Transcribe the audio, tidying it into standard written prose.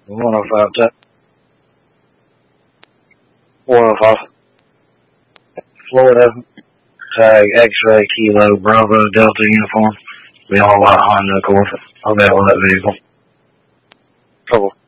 105, 105. Florida, tag X-ray Kilo Bravo Delta uniform. Be all white Honda Accord. I'll be out with that vehicle. Trouble.